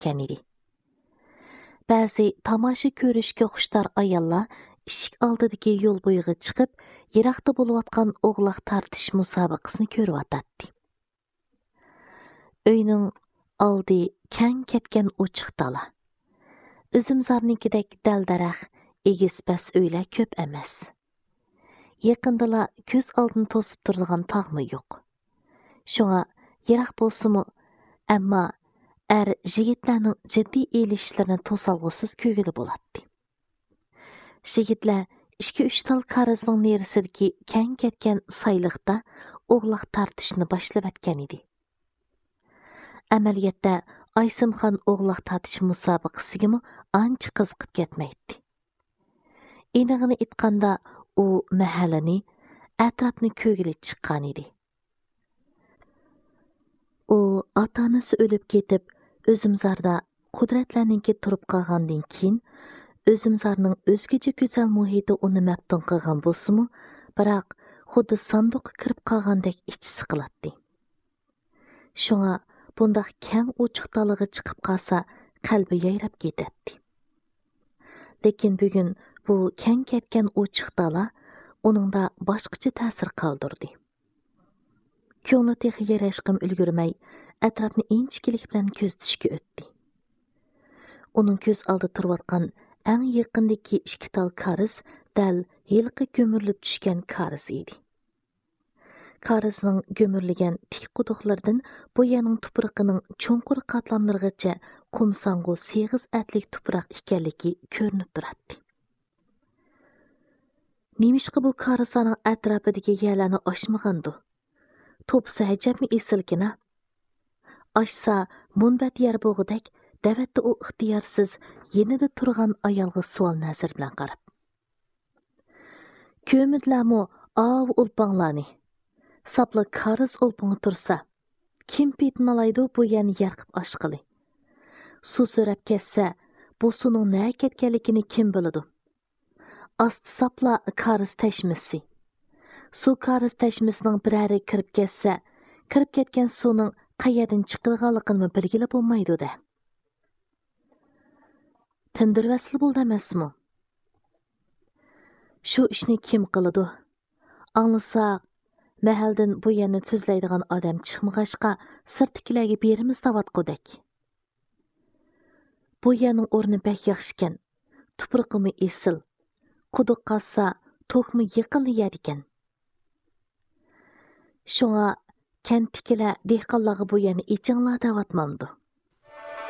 etken idi. Ba'zi tamasha ko'rishga xushtar ayollar ishik oldidagi yo'l bo'yiga chiqib, yiroqda bo'layotgan o'g'loq tartish musobaqasini ko'rib o'tadi. Uyning oldi keng ketgan ochiq dala. Üzümzarnikidek dal-darax, egis-bas uylar ko'p emas. Yaqindala ko'z oldini to'sib turadigan tog'mi yo'q. Shunga yiroq bo'lsa-mu, ammo yigitlarning jiddiy elishlarini to'solg'usiz ko'gili bo'ladi. Yigitlar 2-3 tal karizning nerisidagi keng ketgan sayliqda o'g'loq tartishni boshlab atgan edi. Amaliyotda Aysimxon o'g'loq tartish musobaqasiga ancha qiziqib ketmaydi. Enig'ini aytganda, u mahallani, atrofni ko'gili chiqqan edi. U ota-onasi o'lib ketib, Özümzarda qudratlarninki turib qolgandan keyin Özümzarning o'zgacha go'zal muhiti uni maftun qilgan bo'lsa-mu, biroq xuddi sanduqqa kirib qolgandek ichi siqiladi. Shunga bundaq keng ochiq dalaga chiqib qolsa, qalbi yayrab ketadi. Lekin bugun bu keng ketgan ochiq dala uningda boshqacha ta'sir qoldirdi. Ko'ngli texi yarashqim ulgurmay, atrofni inchkilik bilan ko'zitishga o'tdi. Uning ko'z oldi turayotgan eng yaqindagi 2 tal kariz dal yilqi ko'mirilib tushgan kariz edi. Karizning ko'mirilgan tik quduqlardan bu yerning tuproqining cho'nqur qatlamlarigacha qumsangu seg'iz atlik tuproq ekanligi ko'rinib turadi. Nemishqa bu karizning atrofidagi yerlarni oshmagandu? Topsa ajabmi esilgina? Aşsa munbat yer bo'g'idek, davatda u ixtiyorsiz yenida turgan ayolga savol nazar bilan qarab. Ko'midlarmi av ulpanglarni? Sapla kariz ulpangi tursa, kim petin alaydi bu yerni yarqib oshqili? Suv so'rab ketsa, bu suvning nega ketganligini kim biladi? Asti sapla kariz tashmisi. Suv kariz tashmisining birari kirib ketsa, kirib ketgan suvning qayerdan chiqilganligini bilgili bo'lmaydi-da. Tindirib asli bo'ldi emasmi? Shu ishni kim qiladi? Anglasa, mahaldan bu yerni tuzlaydigan odam chiqmag'ashqa sirtkilarga berimiz davatqudek. Bu yerning o'rni bak yaxshikan, tuproqimi esil. Quduq qazsa, to'qmi yiqildi yer ekan. Shunga kentdagilar dehqonlarga bu yerni ichinglar davatmamdi.